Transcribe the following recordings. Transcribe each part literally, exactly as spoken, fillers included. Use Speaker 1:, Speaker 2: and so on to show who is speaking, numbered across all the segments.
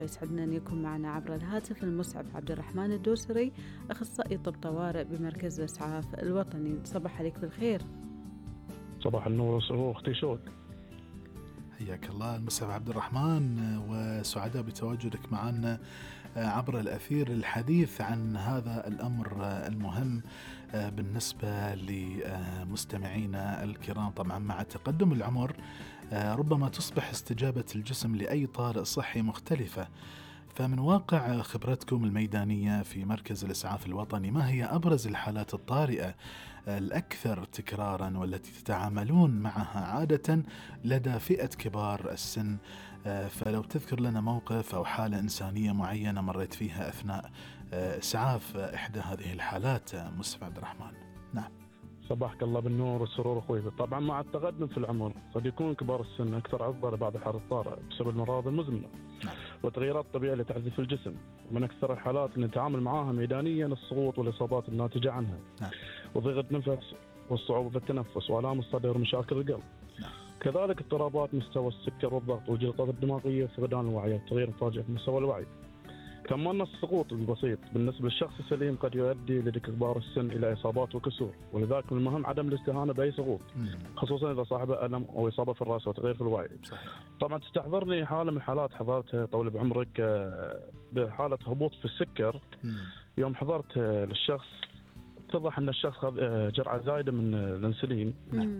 Speaker 1: يسعدنا أن يكون معنا عبر الهاتف المسعف عبد الرحمن الدوسري، أخصائي طب طوارئ بمركز الإسعاف الوطني. صباح عليك بالخير.
Speaker 2: صباح النور والسرور أختي شوق.
Speaker 3: حياك الله المسعف عبد الرحمن، وسعداء بتواجدك معنا عبر الأثير الحديث عن هذا الأمر المهم بالنسبة لمستمعينا الكرام. طبعا مع تقدم العمر ربما تصبح استجابة الجسم لأي طارئ صحي مختلفة، فمن واقع خبرتكم الميدانية في مركز الإسعاف الوطني ما هي أبرز الحالات الطارئة الأكثر تكراراً والتي تتعاملون معها عادة لدى فئة كبار السن؟ فلو تذكر لنا موقف أو حالة إنسانية معينة مريت فيها أثناء إسعاف إحدى هذه الحالات مسعف عبد الرحمن. نعم.
Speaker 2: صباحك الله بالنور والسرور أخوي. طبعا مع التقدم في العمر قد يكون كبار السن أكثر عرضة لبعض الحالات الطارئة بسبب الأمراض المزمنة
Speaker 3: نعم.
Speaker 2: والتغييرات الطبيعية اللي تحدث في الجسم. ومن أكثر الحالات اللي نتعامل معها ميدانيا السقوط والإصابات الناتجة عنها،
Speaker 3: نعم.
Speaker 2: وضيق النفس والصعوبة في التنفس وآلام الصدر ومشاكل القلب.
Speaker 3: نعم.
Speaker 2: كذلك اضطرابات مستوى السكر والضغط والجلطات الدماغية وفقدان الوعي وتغيير مفاجئ في مستوى الوعي. كمان السقوط البسيط بالنسبة للشخص السليم قد يؤدي لدى كبار السن إلى إصابات وكسور، ولذلك من المهم عدم الاستهانة بأي سقوط، خصوصا إذا صاحب ألم أو إصابة في الرأس وتغيير في الوعي.
Speaker 3: صحيح.
Speaker 2: طبعا تستحضرني حالة من الحالات حضرتها طول بعمرك بحالة هبوط في السكر.
Speaker 3: مم.
Speaker 2: يوم حضرت للشخص اتضح أن الشخص خذ جرعة زايدة من الأنسولين،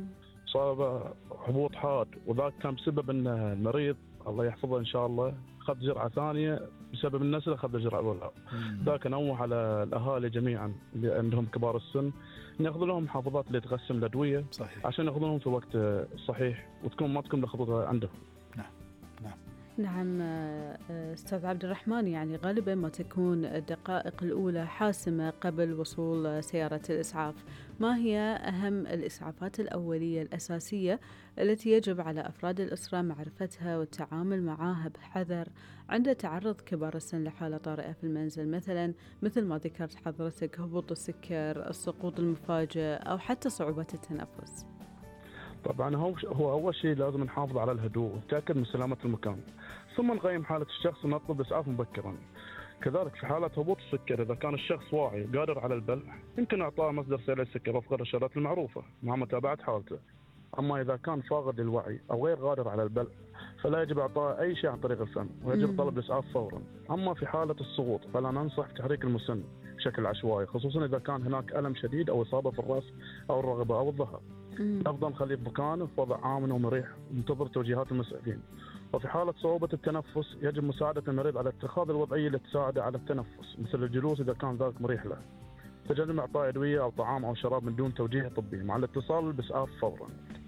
Speaker 2: صاب هبوط حاد، وذاك كان بسبب أن المريض الله يحفظه إن شاء الله خذ جرعة ثانية بسبب النسل أخذ الجرعة الأولى. ذاك نوه على الأهالي جميعا اللي عندهم كبار السن أن يأخذوا لهم محافظات اللي تقسم الأدوية.
Speaker 3: صحيح.
Speaker 2: عشان يأخذوا لهم في وقت صحيح وتكون ما تكون لخبطة عندهم.
Speaker 3: نعم. نعم.
Speaker 1: نعم أستاذ عبد الرحمن، يعني غالبا ما تكون الدقائق الأولى حاسمة قبل وصول سيارة الإسعاف. ما هي أهم الإسعافات الأولية الأساسية التي يجب على أفراد الأسرة معرفتها والتعامل معها بحذر عند تعرض كبار السن لحالة طارئة في المنزل، مثلا مثل ما ذكرت حضرتك هبوط السكر، السقوط المفاجئ، أو حتى صعوبة التنفس؟
Speaker 2: طبعا هو هو أول شيء لازم نحافظ على الهدوء ونتأكد من سلامة المكان، ثم نقيم حالة الشخص ونطلب إسعاف مبكرا. كذلك في حالة هبوط السكر إذا كان الشخص واعي قادر على البلع يمكن إعطاء مصدر سريع السكر وفق الإرشادات المعروفة مع متابعة حالته. أما إذا كان فاقد للوعي أو غير قادر على البلع فلا يجب إعطاء أي شيء عن طريق الفم ويجب طلب الإسعاف فورا. أما في حالة السقوط فلا ننصح بتحريك المسن بشكل عشوائي، خصوصا إذا كان هناك ألم شديد أو إصابة في الرأس أو الرقبة أو الظهر. أفضل نخليه في مكانه في وضع آمن ومريح وننتظر توجيهات المسعفين. وفي حالة صعوبة التنفس يجب مساعدة المريض على اتخاذ الوضعية اللي تساعده على التنفس، مثل الجلوس إذا كان ذلك مريح له، تجنب إعطاء أدوية أو طعام أو شراب من دون توجيه طبي، مع الاتصال بإسعاف فورا.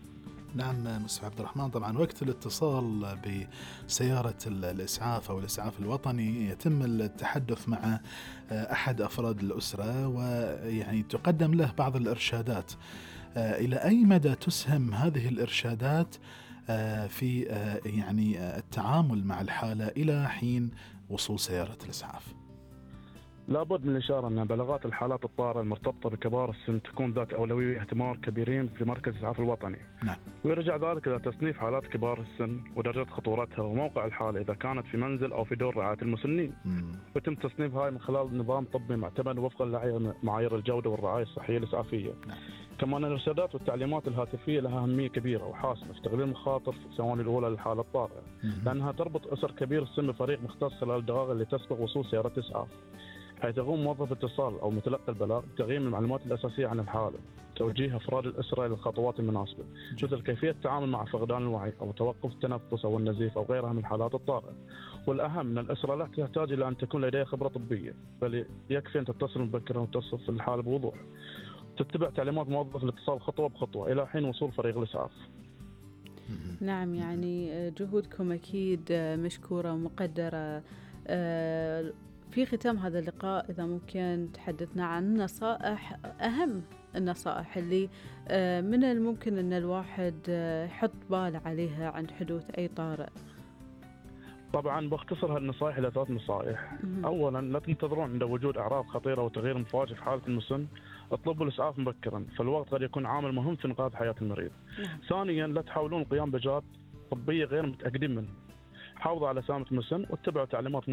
Speaker 3: نعم مسعف عبد الرحمن، طبعا وقت الاتصال بسيارة الإسعاف أو الإسعاف الوطني يتم التحدث مع أحد أفراد الأسرة ويعني تقدم له بعض الإرشادات. إلى أي مدى تسهم هذه الإرشادات في يعني التعامل مع الحالة إلى حين وصول سيارة الإسعاف؟
Speaker 2: لابد من الإشارة أن بلاغات الحالات الطارئة المرتبطة بكبار السن تكون ذات أولوية واهتمام كبيرين في مركز الإسعاف الوطني.
Speaker 3: نعم.
Speaker 2: ويرجع ذلك إلى تصنيف حالات كبار السن ودرجة خطورتها وموقع الحالة إذا كانت في منزل أو في دور رعاية المسنين. ويتم تصنيف هاي من خلال نظام طبي معتمد وفقا لمعايير الجودة والرعاية الصحية الإسعافية.
Speaker 3: نعم.
Speaker 2: كمان الإرشادات والتعليمات الهاتفية لها أهمية كبيرة وحاسمة في تقليل المخاطر في الثواني الأولى للحالة الطارئة، لأنها تربط أسر كبير السن بفريق مختص خلال الدقائق اللي تسبق وصول سيارة إسعاف، حيث يقوم موظف اتصال أو متلقي البلاغ بتقييم المعلومات الأساسية عن الحالة، توجيه أفراد الأسرة إلى الخطوات المناسبة، مثل كيفية التعامل مع فقدان الوعي أو توقف التنفس أو النزيف أو غيرها من الحالات الطارئة. والأهم أن الأسرة لا تحتاج إلى أن تكون لديها خبرة طبية، بل يكفي أن تتصل مبكرا وتصف الحالة بوضوح، تتبع تعليمات موظف الاتصال خطوة بخطوة إلى حين وصول فريق الإسعاف.
Speaker 1: نعم، يعني جهودكم أكيد مشكورة ومقدرة. في ختام هذا اللقاء إذا ممكن تحدثنا عن نصائح، أهم النصائح اللي من الممكن أن الواحد يحط بال عليها عند حدوث أي طارئ.
Speaker 2: طبعا باختصر هالنصائح إلى ثلاث نصائح. أولا، لا تنتظرون عند وجود أعراض خطيرة وتغيير مفاجئ في حالة المسن، اطلبوا الإسعاف مبكرا، فالوقت قد يكون عامل مهم في إنقاذ حياة المريض. ثانيا، لا تحاولون القيام بإجراءات طبية غير متأكدين منها، حافظوا على سلامة المسن واتبعوا تعليمات